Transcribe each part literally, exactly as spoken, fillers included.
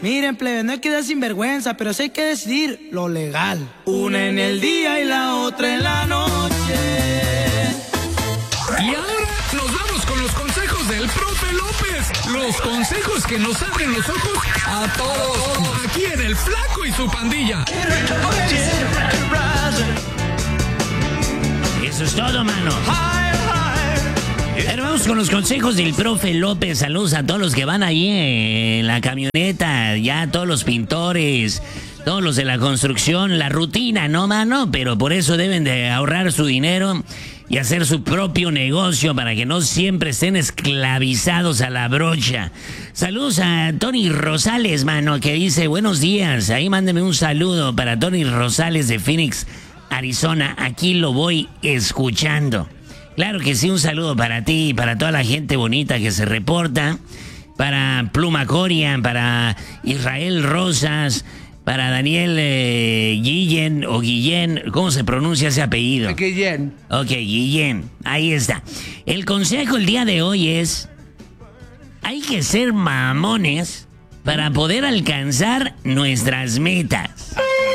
Miren, plebe, no hay que dar sinvergüenza, pero sí hay que decidir lo legal. Una en el día y la otra en la noche. Y ahora nos vamos con los consejos del profe López. Los consejos que nos abren los ojos a todos. Aquí en El Flaco y su pandilla. Eso es todo, mano. Pero vamos con los consejos del profe López. Saludos a todos los que van ahí en la camioneta, ya todos los pintores, todos los de la construcción, la rutina, ¿no, mano? Pero por eso deben de ahorrar su dinero y hacer su propio negocio para que no siempre estén esclavizados a la brocha. Saludos a Tony Rosales, mano, que dice, buenos días. Ahí mándeme un saludo para Tony Rosales de Phoenix, Arizona. Aquí lo voy escuchando. Claro que sí, un saludo para ti y para toda la gente bonita que se reporta. Para Pluma Coria, para Israel Rosas, para Daniel eh, Guillén o Guillén. ¿Cómo se pronuncia ese apellido? Guillén. Ok, Guillén. Ahí está. El consejo el día de hoy es... hay que ser mamones para poder alcanzar nuestras metas.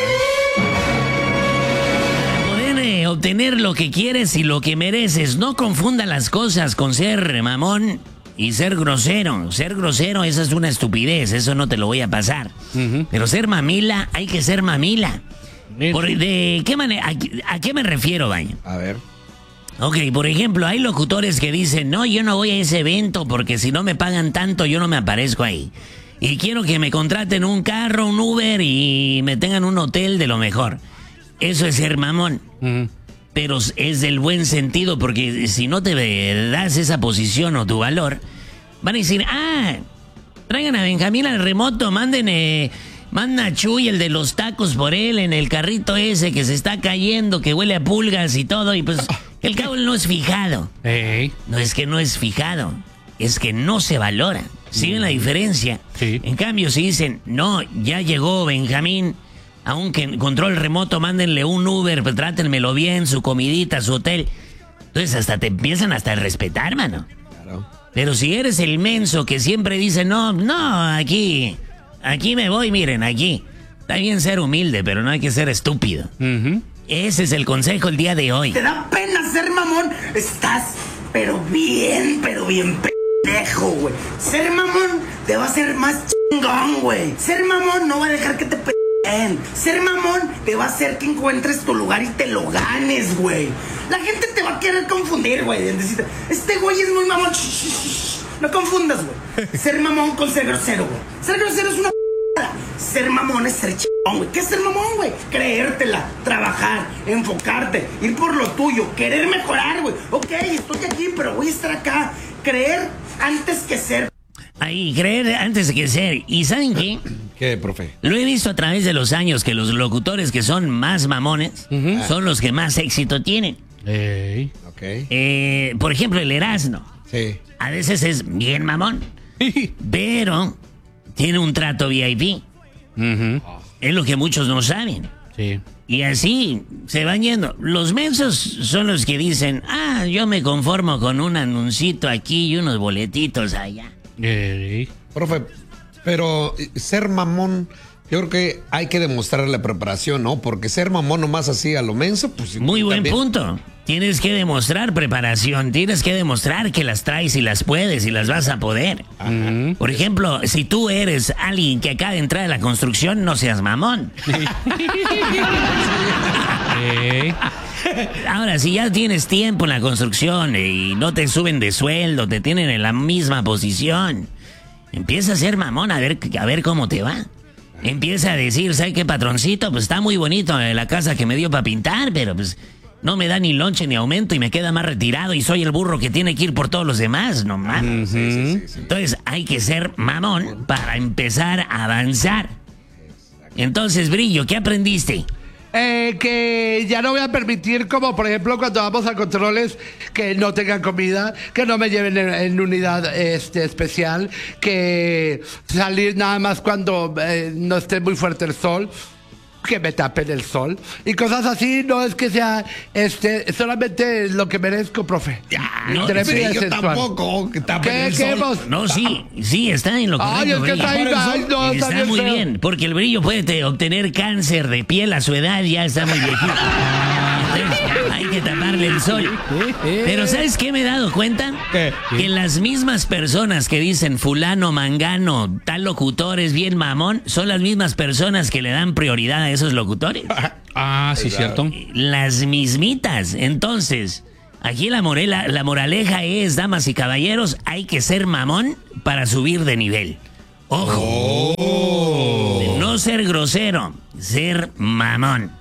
Obtener lo que quieres y lo que mereces. No confunda las cosas con ser mamón y ser grosero. Ser grosero, esa es una estupidez, eso no te lo voy a pasar. Uh-huh. Pero ser mamila, hay que ser mamila. Por, ¿de qué manera, a, a qué me refiero, Baño? A ver. Ok, por ejemplo, hay locutores que dicen, no, yo no voy a ese evento porque si no me pagan tanto, yo no me aparezco ahí. Y quiero que me contraten un carro, un Uber y me tengan un hotel de lo mejor. Eso es ser mamón. Uh-huh. Pero es del buen sentido, porque si no te das esa posición o tu valor, van a decir, ah, traigan a Benjamín al remoto, manden, eh, manda a Chuy, el de los tacos, por él, en el carrito ese que se está cayendo, que huele a pulgas y todo, y pues el cabo no es fijado. Hey. No es que no es fijado, es que no se valora. ¿Sí ven la diferencia? Sí. En cambio, si dicen, no, ya llegó Benjamín, aunque en control remoto, mándenle un Uber, pues trátenmelo bien, su comidita, su hotel. Entonces hasta te empiezan hasta a respetar, mano. Claro. Pero si eres el menso que siempre dice, no, no, aquí, aquí me voy, miren, aquí. Está bien ser humilde, pero no hay que ser estúpido. Uh-huh. Ese es el consejo el día de hoy. ¿Te da pena ser mamón? Estás, pero bien, pero bien pendejo, güey. Ser mamón te va a hacer más chingón, güey. Ser mamón no va a dejar que te pe... Ser mamón te va a hacer que encuentres tu lugar y te lo ganes, güey. La gente te va a querer confundir, güey. Decir, este güey es muy mamón. Shh, shh, shh. No confundas, güey. Ser mamón con ser grosero, güey. Ser grosero es una p***. Ser mamón es ser chingón, güey. ¿Qué es ser mamón, güey? Creértela, trabajar, enfocarte, ir por lo tuyo, querer mejorar, güey. Ok, estoy aquí, pero voy a estar acá. Creer antes que ser. Ahí, creer antes que ser. ¿Y saben qué? ¿Qué, profe? Lo he visto a través de los años que los locutores que son más mamones uh-huh. son los que más éxito tienen. Hey. Okay. Eh, por ejemplo, el Erasmo. Sí. A veces es bien mamón, pero tiene un trato V I P. Uh-huh. Es lo que muchos no saben. Sí. Y así se van yendo. Los mensos son los que dicen, ah, yo me conformo con un anuncito aquí y unos boletitos allá. Hey. Profe, pero ser mamón, yo creo que hay que demostrar la preparación, ¿no? Porque ser mamón nomás así a lo menso, pues... Muy buen también... punto. Tienes que demostrar preparación, tienes que demostrar que las traes y las puedes y las vas a poder. Ajá. Por ejemplo, si tú eres alguien que acaba de entrar a la construcción, no seas mamón. Ahora, si ya tienes tiempo en la construcción y no te suben de sueldo, te tienen en la misma posición, empieza a ser mamón a ver, a ver cómo te va. Empieza a decir, ¿sabes qué, patroncito? Pues está muy bonito la casa que me dio para pintar, pero pues no me da ni lonche ni aumento y me queda más retirado y soy el burro que tiene que ir por todos los demás, no mames. Sí, sí, sí, sí. Entonces hay que ser mamón para empezar a avanzar. Entonces, Brillo, ¿qué aprendiste? Eh, que ya no voy a permitir, como por ejemplo cuando vamos a controles, que no tengan comida, que no me lleven en, en unidad este, especial, que salir nada más cuando eh, no esté muy fuerte el sol. que me tapen el sol y cosas así. No es que sea este solamente lo que merezco, profe. no, Terapia Sí, yo sexual. tampoco. Que tapen ¿Qué, el qué sol. hemos- No, sí, sí, está en lo correcto. Ay, es que Brillo. está ahí, ay, no, está Está bien muy feo. bien, porque el brillo puede te- obtener cáncer de piel a su edad, ya está muy viejito. Entonces, hay que taparle el sol. Pero ¿sabes qué me he dado cuenta? ¿Qué? Que las mismas personas que dicen fulano, mangano, tal locutor es bien mamón, son las mismas personas que le dan prioridad a esos locutores. Ah, sí, cierto. Las mismitas. Entonces, aquí la, morela, la moraleja es, damas y caballeros, hay que ser mamón para subir de nivel. Ojo. No ser grosero, ser mamón.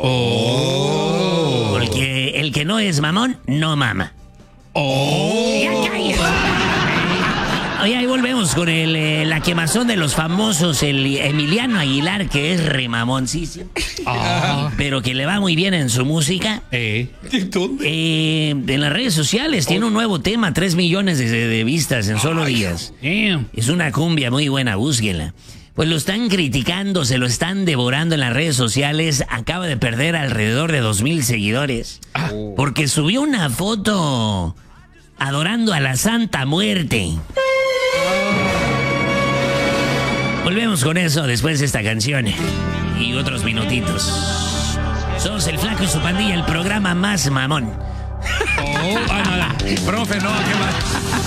Porque el que no es mamón, no mama. Ya cállate. Oye, ahí volvemos con el, eh, la quemazón de los famosos, el Emiliano Aguilar, que es remamoncísimo, pero que le va muy bien en su música. Eh. ¿Dónde? Eh, en las redes sociales tiene un nuevo tema, tres millones de, de vistas en solo días. Damn. Es una cumbia muy buena, búsquela. Pues lo están criticando, se lo están devorando en las redes sociales. Acaba de perder alrededor de dos mil seguidores. Porque subió una foto adorando a la Santa Muerte. Volvemos con eso después de esta canción y otros minutitos. Somos el Flaco y su pandilla, el programa más mamón. Oh, ah, no, no. Profe, no, qué mal.